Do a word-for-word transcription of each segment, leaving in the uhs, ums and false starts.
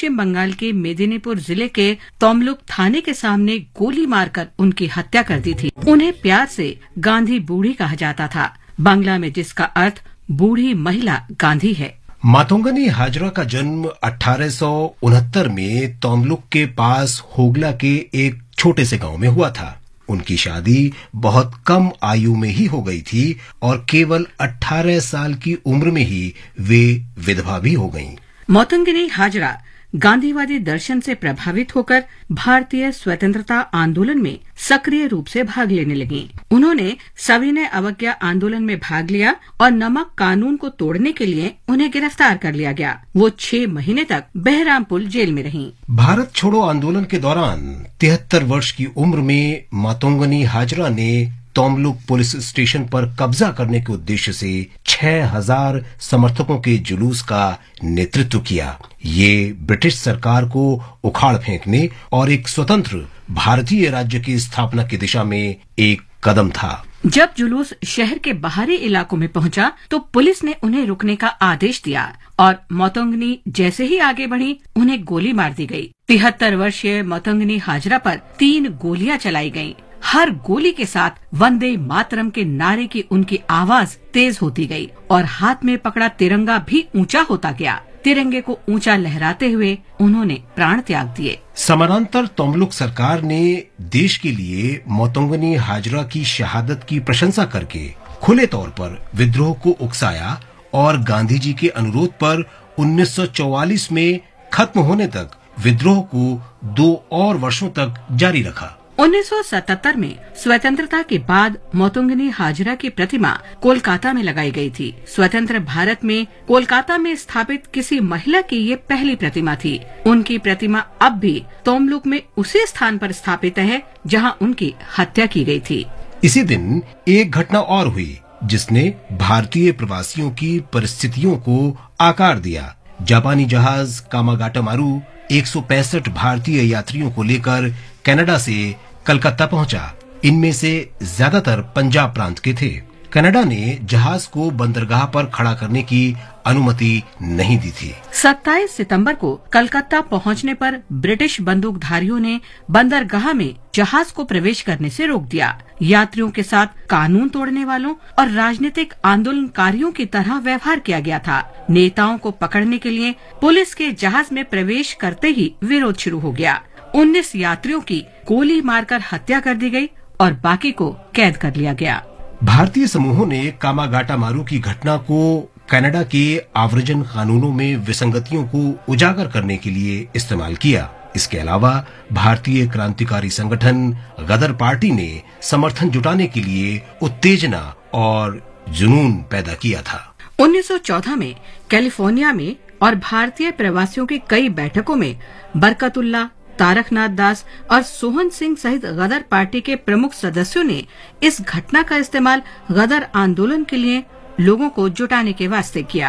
पश्चिम बंगाल के मेदिनीपुर जिले के तमलुक थाने के सामने गोली मारकर उनकी हत्या कर दी थी। उन्हें प्यार से गांधी बूढ़ी कहा जाता था, बांग्ला में जिसका अर्थ बूढ़ी महिला गांधी है। मातंगनी हाजरा का जन्म अठारह सौ उनहत्तर में तमलुक के पास होगला के एक छोटे से गांव में हुआ था। उनकी शादी बहुत कम आयु में ही हो गई थी और केवल अठारह साल की उम्र में ही वे विधवा भी हो गईं। मातंगनी हाजरा गांधीवादी दर्शन से प्रभावित होकर भारतीय स्वतंत्रता आंदोलन में सक्रिय रूप से भाग लेने लगी। उन्होंने सविनय अवज्ञा आंदोलन में भाग लिया और नमक कानून को तोड़ने के लिए उन्हें गिरफ्तार कर लिया गया। वो छह महीने तक बहरामपुर जेल में रहीं। भारत छोड़ो आंदोलन के दौरान तिहत्तर वर्ष की उम्र में मातंगनी हाजरा ने तमलुक पुलिस स्टेशन पर कब्जा करने के उद्देश्य से छह हजार समर्थकों के जुलूस का नेतृत्व किया। ये ब्रिटिश सरकार को उखाड़ फेंकने और एक स्वतंत्र भारतीय राज्य की स्थापना की दिशा में एक कदम था। जब जुलूस शहर के बाहरी इलाकों में पहुंचा तो पुलिस ने उन्हें रुकने का आदेश दिया और मातंगनी जैसे ही आगे बढ़ी उन्हें गोली मार दी गई। तिहत्तर वर्षीय मातंगनी हाजरा पर तीन गोलियां चलाई गईं। हर गोली के साथ वंदे मातरम के नारे की उनकी आवाज तेज होती गई और हाथ में पकड़ा तिरंगा भी ऊंचा होता गया। तिरंगे को ऊंचा लहराते हुए उन्होंने प्राण त्याग दिए। समानांतर तमलुक सरकार ने देश के लिए मातंगनी हाजरा की शहादत की प्रशंसा करके खुले तौर पर विद्रोह को उकसाया और गांधी जी के अनुरोध पर उन्नीस सौ चौवालीस में खत्म होने तक विद्रोह को दो और वर्षों तक जारी रखा। उन्नीस सौ सतहत्तर में स्वतंत्रता के बाद मातंगनी हाजरा की प्रतिमा कोलकाता में लगाई गई थी। स्वतंत्र भारत में कोलकाता में स्थापित किसी महिला की ये पहली प्रतिमा थी। उनकी प्रतिमा अब भी तमलुक में उसी स्थान पर स्थापित है जहां उनकी हत्या की गई थी। इसी दिन एक घटना और हुई जिसने भारतीय प्रवासियों की परिस्थितियों को आकार दिया। जापानी जहाज कामागाटामारू एक सौ पैंसठ भारतीय यात्रियों को लेकर कनाडा से कलकत्ता पहुंचा। इनमें से ज्यादातर पंजाब प्रांत के थे। कनाडा ने जहाज को बंदरगाह पर खड़ा करने की अनुमति नहीं दी थी। सत्ताईस सितंबर को कलकत्ता पहुंचने पर ब्रिटिश बंदूकधारियों ने बंदरगाह में जहाज को प्रवेश करने से रोक दिया। यात्रियों के साथ कानून तोड़ने वालों और राजनीतिक आंदोलनकारियों की तरह व्यवहार किया गया था। नेताओं को पकड़ने के लिए पुलिस के जहाज में प्रवेश करते ही विरोध शुरू हो गया। उन्नीस यात्रियों की गोली मारकर हत्या कर दी गई और बाकी को कैद कर लिया गया। भारतीय समूहों ने कामागाटामारू की घटना को कनाडा के आव्रजन कानूनों में विसंगतियों को उजागर करने के लिए इस्तेमाल किया। इसके अलावा भारतीय क्रांतिकारी संगठन गदर पार्टी ने समर्थन जुटाने के लिए उत्तेजना और जुनून पैदा किया था। उन्नीस सौ चौदह में कैलिफोर्निया में और भारतीय प्रवासियों की कई बैठकों में बरकतुल्ला, तारकनाथ दास और सोहन सिंह सहित गदर पार्टी के प्रमुख सदस्यों ने इस घटना का इस्तेमाल गदर आंदोलन के लिए लोगों को जुटाने के वास्ते किया।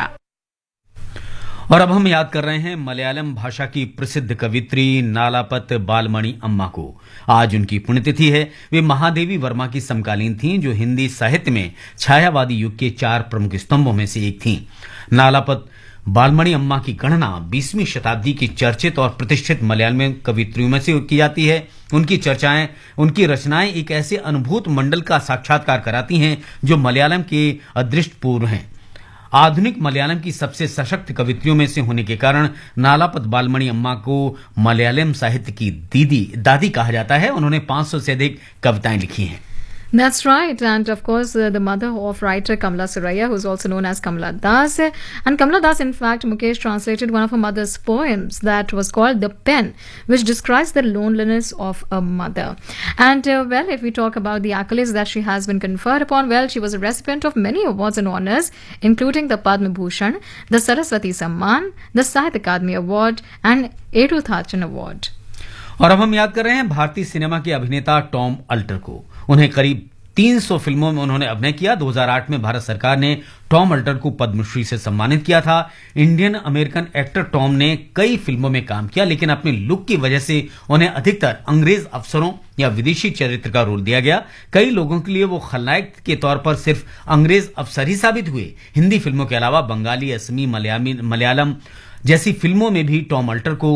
और अब हम याद कर रहे हैं मलयालम भाषा की प्रसिद्ध कवित्री नालापत बालमणि अम्मा को। आज उनकी पुण्यतिथि है। वे महादेवी वर्मा की समकालीन थीं, जो हिंदी साहित्य में छायावादी युग के चार प्रमुख स्तंभों में से एक थीं। नालापत बालमणि अम्मा की गणना बीसवीं शताब्दी की चर्चित और प्रतिष्ठित मलयालम कवित्रियों में से की जाती है। उनकी चर्चाएं, उनकी रचनाएं एक ऐसे अनुभूत मंडल का साक्षात्कार कराती हैं जो मलयालम के अदृष्टपूर्व हैं। आधुनिक मलयालम की सबसे सशक्त कवित्रियों में से होने के कारण नालापत बालमणि अम्मा को मलयालम साहित्य की दीदी दादी कहा जाता है। उन्होंने पांच सौ से अधिक कविताएं लिखी हैं। That's right. And of course, uh, the mother of writer Kamala Suraya, who's also known as Kamala Das. And Kamala Das, in fact, Mukesh translated one of her mother's poems that was called The Pen, which describes the loneliness of a mother. And, uh, well, if we talk about the accolades that she has been conferred upon, well, she was a recipient of many awards and honors, including the Padma Bhushan, the Saraswati Samman, the Sahitya Akademi Award, and Edu Thachan Award. और अब हम याद कर रहे हैं भारतीय cinema के अभिनेता टॉम अल्टर को। उन्हें करीब तीन सौ फिल्मों में उन्होंने अभिनय किया। दो हज़ार आठ में भारत सरकार ने टॉम अल्टर को पद्मश्री से सम्मानित किया था। इंडियन अमेरिकन एक्टर टॉम ने कई फिल्मों में काम किया, लेकिन अपने लुक की वजह से उन्हें अधिकतर अंग्रेज अफसरों या विदेशी चरित्र का रोल दिया गया। कई लोगों के लिए वो खलनायक के तौर पर सिर्फ अंग्रेज अफसर ही साबित हुए। हिंदी फिल्मों के अलावा बंगाली, असमी, मलयालम जैसी फिल्मों में भी टॉम अल्टर को